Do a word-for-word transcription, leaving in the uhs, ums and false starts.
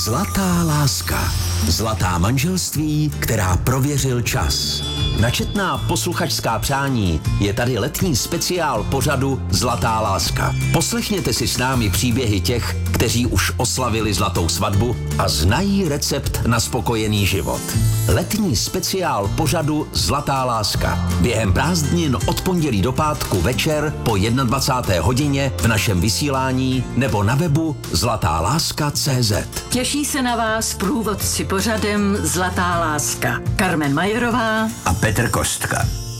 Zlatá láska. Zlatá manželství, která prověřil čas. Načetná posluchačská přání je tady letní speciál pořadu Zlatá láska. Poslechněte si s námi příběhy těch, kteří už oslavili zlatou svatbu a znají recept na spokojený život. Letní speciál pořadu Zlatá láska. Během prázdnin od pondělí do pátku večer po dvacáté jedné hodině v našem vysílání nebo na webu zlatá láska tečka cé zet. Těší se na vás průvodci pořadem Zlatá láska. Carmen Majerová a Petr Kostka.